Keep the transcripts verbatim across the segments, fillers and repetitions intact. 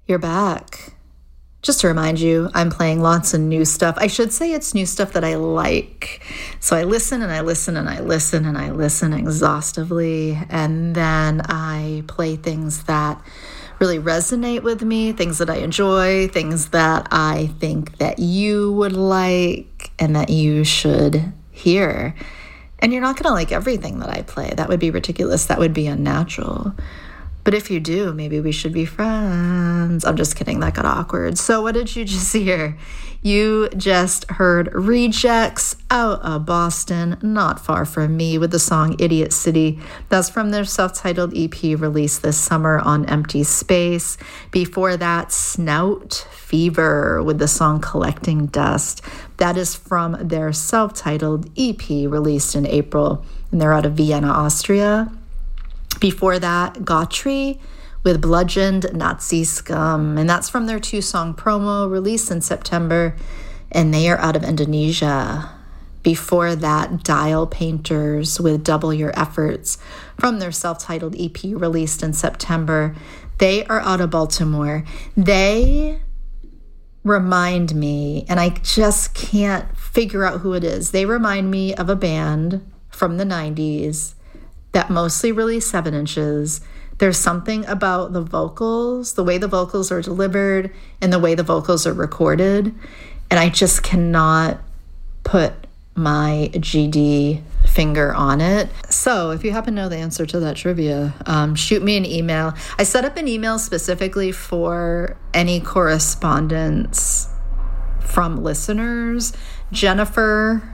You're back. Just to remind you, I'm playing lots of new stuff. I should say it's new stuff that I like. So I listen and I listen and I listen and I listen exhaustively. And then I play things that really resonate with me, things that I enjoy, things that I think that you would like and that you should hear. And you're not going to like everything that I play. That would be ridiculous. That would be unnatural. But if you do, maybe we should be friends. I'm just kidding. That got awkward. So what did you just hear? You just heard Rejects out of Boston, not far from me, with the song Idiot City. That's from their self-titled E P released this summer on Empty Space. Before that, Snout Fever with the song Collecting Dust. That is from their self-titled E P released in April, and they're out of Vienna, Austria. Before that, Gautry with Bludgeoned Nazi Scum, and that's from their two-song promo released in September, and they are out of Indonesia. Before that, Dial Painters with Double Your Efforts from their self-titled E P released in September. They are out of Baltimore. They remind me, and I just can't figure out who it is. They remind me of a band from the nineties that mostly released seven inches. There's something about the vocals, the way the vocals are delivered and the way the vocals are recorded. And I just cannot put my G D finger on it. So if you happen to know the answer to that trivia, um, shoot me an email. I set up an email specifically for any correspondence from listeners. Jennifer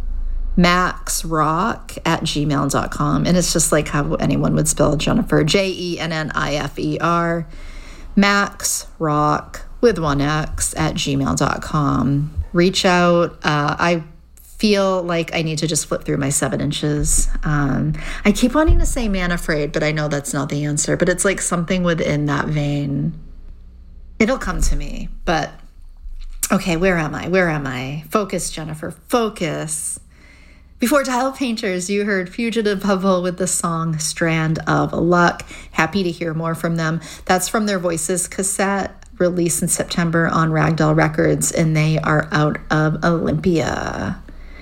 Max Rock at gmail dot com. And it's just like how anyone would spell Jennifer. J E N N I F E R. Max Rock with one X at gmail dot com. Reach out. Uh, I feel like I need to just flip through my seven inches. Um, I keep wanting to say Man Afraid, but I know that's not the answer. But it's like something within that vein. It'll come to me. But okay, where am I? Where am I? Focus, Jennifer. Focus. Before Dial Painters, you heard Fugitive Bubble with the song Strand of Luck. Happy to hear more from them. That's from their Voices cassette, released in September on Ragdoll Records, and they are out of Olympia.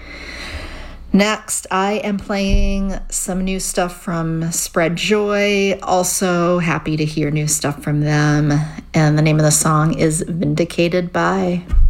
Next, I am playing some new stuff from Spread Joy. Also happy to hear new stuff from them. And the name of the song is Vindicated By.